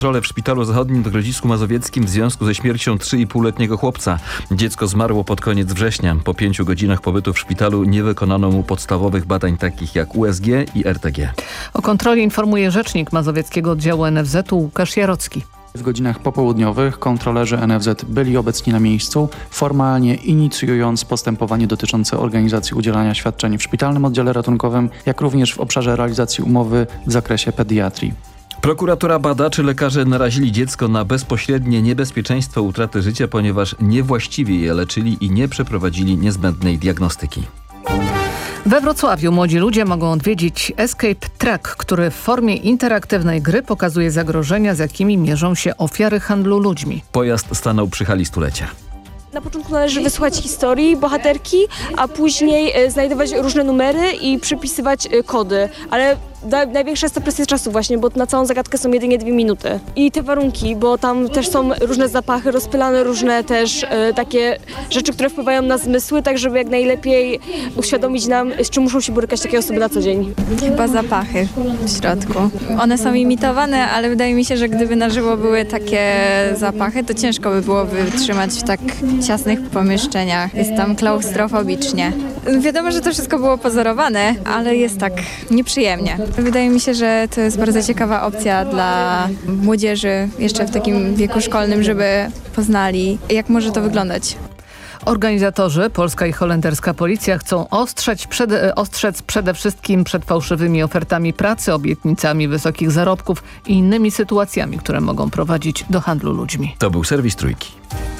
Kontrolę w szpitalu zachodnim w Grodzisku Mazowieckim w związku ze śmiercią 3,5-letniego chłopca. Dziecko zmarło pod koniec września. Po 5 godzinach pobytu w szpitalu nie wykonano mu podstawowych badań takich jak USG i RTG. O kontroli informuje rzecznik mazowieckiego oddziału NFZ-u Łukasz Jarocki. W godzinach popołudniowych kontrolerzy NFZ byli obecni na miejscu, formalnie inicjując postępowanie dotyczące organizacji udzielania świadczeń w szpitalnym oddziale ratunkowym, jak również w obszarze realizacji umowy w zakresie pediatrii. Prokuratura bada, czy lekarze narazili dziecko na bezpośrednie niebezpieczeństwo utraty życia, ponieważ niewłaściwie je leczyli i nie przeprowadzili niezbędnej diagnostyki. We Wrocławiu młodzi ludzie mogą odwiedzić Escape Track, który w formie interaktywnej gry pokazuje zagrożenia, z jakimi mierzą się ofiary handlu ludźmi. Pojazd stanął przy hali stulecia. Na początku należy wysłuchać historii bohaterki, a później znajdować różne numery i przypisywać kody, ale największa jest to presja czasu właśnie, bo na całą zagadkę są jedynie 2 minuty. I te warunki, bo tam też są różne zapachy, rozpylane różne też takie rzeczy, które wpływają na zmysły, tak żeby jak najlepiej uświadomić nam, z czym muszą się borykać takie osoby na co dzień. Chyba zapachy w środku. One są imitowane, ale wydaje mi się, że gdyby na żywo były takie zapachy, to ciężko by było wytrzymać w tak ciasnych pomieszczeniach. Jest tam klaustrofobicznie. Wiadomo, że to wszystko było pozorowane, ale jest tak nieprzyjemnie. Wydaje mi się, że to jest bardzo ciekawa opcja dla młodzieży jeszcze w takim wieku szkolnym, żeby poznali, jak może to wyglądać. Organizatorzy, polska i holenderska policja, chcą ostrzec przede wszystkim przed fałszywymi ofertami pracy, obietnicami wysokich zarobków i innymi sytuacjami, które mogą prowadzić do handlu ludźmi. To był serwis Trójki.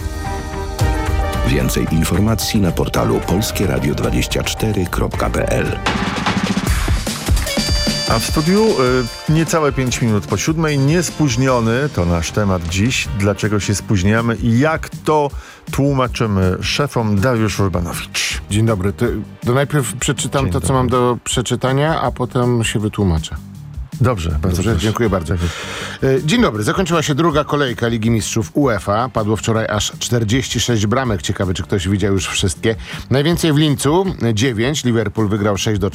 Więcej informacji na portalu polskieradio24.pl. A w studiu niecałe 5 minut po 7. Niespóźniony to nasz temat dziś. Dlaczego się spóźniamy i jak to tłumaczymy szefom. Dariusz Urbanowicz. Dzień dobry. To najpierw przeczytam to, co mam do przeczytania, a potem się wytłumaczę. Dobrze, bardzo proszę. Dziękuję bardzo. Dzień dobry. Zakończyła się druga kolejka Ligi Mistrzów UEFA. Padło wczoraj aż 46 bramek. Ciekawe, czy ktoś widział już wszystkie. Najwięcej w Lincu 9. Liverpool wygrał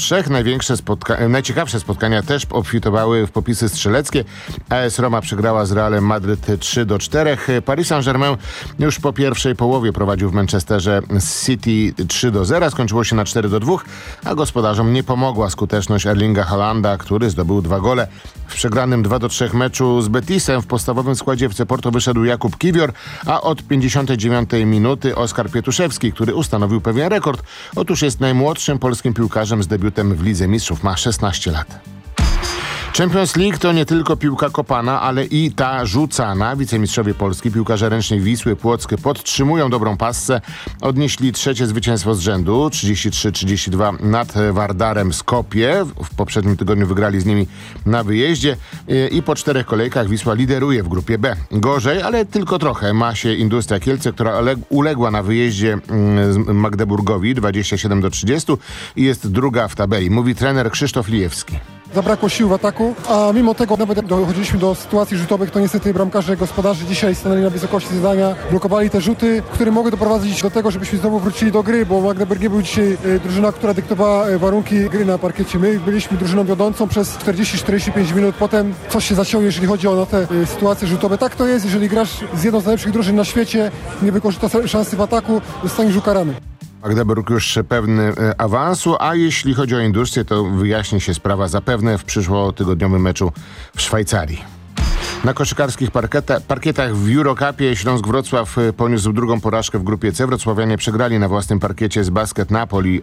6-3. Najciekawsze spotkania też obfitowały w popisy strzeleckie. AS Roma przegrała z Realem Madryt 3-4. Paris Saint-Germain już po pierwszej połowie prowadził w Manchesterze City 3-0. Skończyło się na 4-2, a gospodarzom nie pomogła skuteczność Erlinga Haalanda, który zdobył 2 gole. W przegranym 2-3 meczu z Betisem w podstawowym składzie FC Porto wyszedł Jakub Kiwior, a od 59 minuty Oskar Pietuszewski, który ustanowił pewien rekord. Otóż jest najmłodszym polskim piłkarzem z debiutem w Lidze Mistrzów. Ma 16 lat. Champions League to nie tylko piłka kopana, ale i ta rzucana. Wicemistrzowie Polski, piłkarze ręcznej Wisły Płock podtrzymują dobrą passę. Odnieśli 3. zwycięstwo z rzędu, 33-32 nad Wardarem Skopje. W poprzednim tygodniu wygrali z nimi na wyjeździe i po 4 kolejkach Wisła lideruje w grupie B. Gorzej, ale tylko trochę ma się Industria Kielce, która uległa na wyjeździe Magdeburgowi 27-30 i jest druga w tabeli, mówi trener Krzysztof Lijewski. Zabrakło sił w ataku, a mimo tego nawet jak dochodziliśmy do sytuacji rzutowych, to niestety bramkarze gospodarzy dzisiaj stanęli na wysokości zadania, blokowali te rzuty, które mogły doprowadzić do tego, żebyśmy znowu wrócili do gry, bo Magdeburg nie był dzisiaj drużyna, która dyktowała warunki gry na parkiecie. My byliśmy drużyną wiodącą przez 40-45 minut, potem coś się zacięło, jeżeli chodzi o te sytuacje rzutowe. Tak to jest, jeżeli grasz z jedną z najlepszych drużyn na świecie, nie wykorzysta szansy w ataku, zostaniesz ukarany. Magdeburg już pewny awansu, a jeśli chodzi o Industrię, to wyjaśni się sprawa zapewne w przyszłotygodniowym meczu w Szwajcarii. Na koszykarskich parkietach w Eurocupie Śląsk Wrocław poniósł drugą porażkę w grupie C. Wrocławianie przegrali na własnym parkiecie z Basket Napoli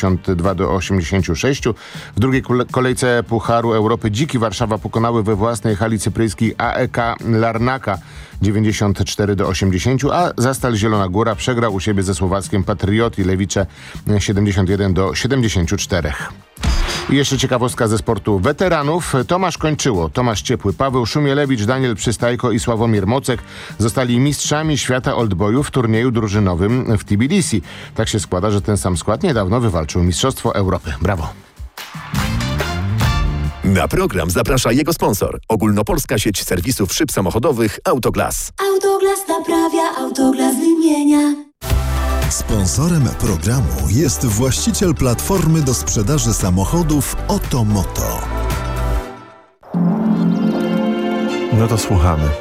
82-86. W drugiej kolejce Pucharu Europy Dziki Warszawa pokonały we własnej hali cypryjskiej AEK Larnaka 94-80, a Zastal Zielona Góra przegrał u siebie ze słowackim Patrioti Lewicze 71-74. I jeszcze ciekawostka ze sportu weteranów. Tomasz Kończyło, Tomasz Ciepły, Paweł Szumielewicz, Daniel Przystajko i Sławomir Mocek zostali mistrzami świata oldboyów w turnieju drużynowym w Tbilisi. Tak się składa, że ten sam skład niedawno wywalczył Mistrzostwo Europy. Brawo! Na program zaprasza jego sponsor. Ogólnopolska sieć serwisów szyb samochodowych Autoglas. Autoglas naprawia, Autoglas wymienia. Sponsorem programu jest właściciel platformy do sprzedaży samochodów Otomoto. No to słuchamy.